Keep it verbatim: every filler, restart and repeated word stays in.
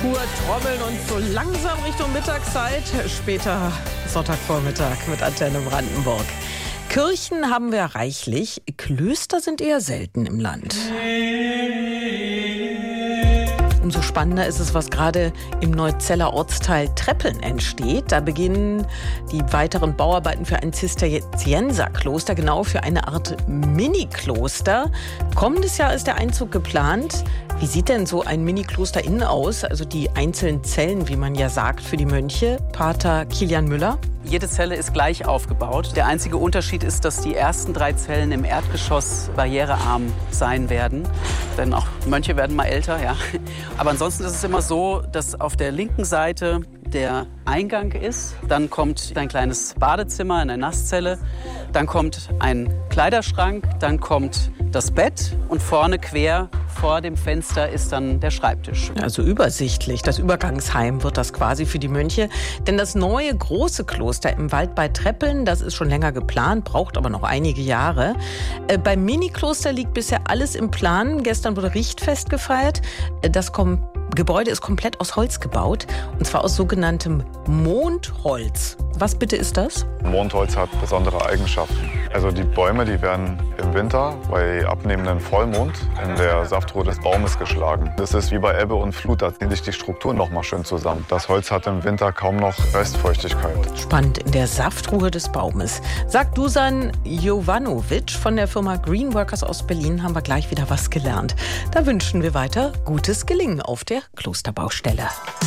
Temperatur trommeln uns so langsam Richtung Mittagszeit. Später Sonntagvormittag mit Antenne Brandenburg. Kirchen haben wir reichlich, Klöster sind eher selten im Land. Umso spannender ist es, was gerade im Neuzeller Ortsteil Treppeln entsteht. Da beginnen die weiteren Bauarbeiten für ein Zisterzienserkloster, genau für eine Art Mini-Kloster. Kommendes Jahr ist der Einzug geplant. Wie sieht denn so ein Mini-Kloster innen aus? Also die einzelnen Zellen, wie man ja sagt, für die Mönche. Pater Kilian Müller. Jede Zelle ist gleich aufgebaut. Der einzige Unterschied ist, dass die ersten drei Zellen im Erdgeschoss barrierearm sein werden. Denn auch Mönche werden mal älter, ja. Aber ansonsten ist es immer so, dass auf der linken Seite der Eingang ist. Dann kommt ein kleines Badezimmer, eine Nasszelle. Dann kommt ein Kleiderschrank. Dann kommt das Bett. Und vorne quer vor dem Fenster ist dann der Schreibtisch. Also übersichtlich. Das Übergangsheim wird das quasi für die Mönche. Denn das neue große Kloster im Wald bei Treppeln, das ist schon länger geplant, braucht aber noch einige Jahre. Äh, beim Mini-Kloster liegt bisher alles im Plan. Gestern wurde Richtfest gefeiert. Das Kom- Gebäude ist komplett aus Holz gebaut. Und zwar aus sogenanntem Mondholz. Was bitte ist das? Mondholz hat besondere Eigenschaften. Also die Bäume, die werden im Winter bei abnehmendem Vollmond in der Saftruhe des Baumes geschlagen. Das ist wie bei Ebbe und Flut, da ziehen sich die Strukturen noch mal schön zusammen. Das Holz hat im Winter kaum noch Restfeuchtigkeit. Spannend, in der Saftruhe des Baumes. Sagt Dusan Jovanovic von der Firma Greenworkers aus Berlin, haben wir gleich wieder was gelernt. Da wünschen wir weiter gutes Gelingen auf der Klosterbaustelle.